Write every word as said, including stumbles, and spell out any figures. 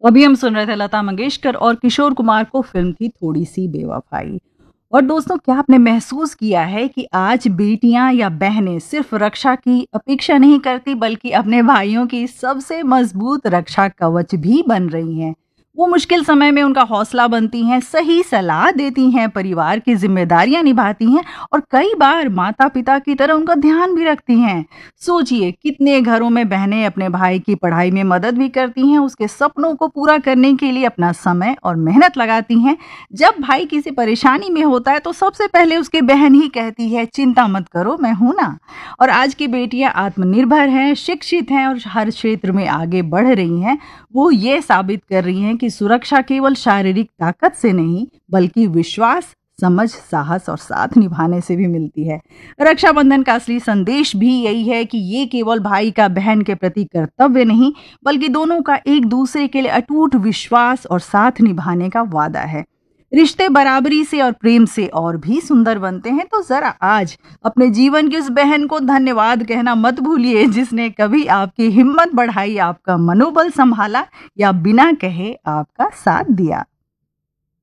अभी हम सुन रहे थे लता मंगेशकर और किशोर कुमार को फिल्म थी थोड़ी सी बेवफाई। और दोस्तों, क्या आपने महसूस किया है कि आज बेटियां या बहनें सिर्फ रक्षा की अपेक्षा नहीं करती बल्कि अपने भाइयों की सबसे मजबूत रक्षा कवच भी बन रही हैं। वो मुश्किल समय में उनका हौसला बनती हैं, सही सलाह देती हैं, परिवार की जिम्मेदारियां निभाती हैं और कई बार माता पिता की तरह उनका ध्यान भी रखती हैं। सोचिए, कितने घरों में बहनें अपने भाई की पढ़ाई में मदद भी करती हैं, उसके सपनों को पूरा करने के लिए अपना समय और मेहनत लगाती हैं। जब भाई किसी परेशानी में होता है तो सबसे पहले उसकी बहन ही कहती है, चिंता मत करो, मैं हूं ना। और आज की बेटियां आत्मनिर्भर हैं, शिक्षित हैं और हर क्षेत्र में आगे बढ़ रही हैं। वो ये साबित कर रही हैं कि सुरक्षा केवल शारीरिक ताकत से नहीं बल्कि विश्वास, समझ, साहस और साथ निभाने से भी मिलती है। रक्षाबंधन का असली संदेश भी यही है कि ये केवल भाई का बहन के प्रति कर्तव्य नहीं बल्कि दोनों का एक दूसरे के लिए अटूट विश्वास और साथ निभाने का वादा है। रिश्ते बराबरी से और प्रेम से और भी सुंदर बनते हैं। तो जरा आज अपने जीवन की उस बहन को धन्यवाद कहना मत भूलिए जिसने कभी आपकी हिम्मत बढ़ाई, आपका मनोबल संभाला या बिना कहे आपका साथ दिया।